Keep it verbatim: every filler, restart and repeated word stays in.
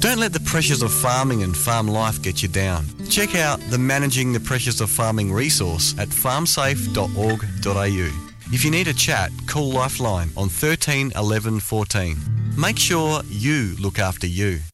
Don't let the pressures of farming and farm life get you down. Check out the Managing the Pressures of Farming resource at farm safe dot org dot a u. If you need a chat, call Lifeline on thirteen eleven fourteen. Make sure you look after you.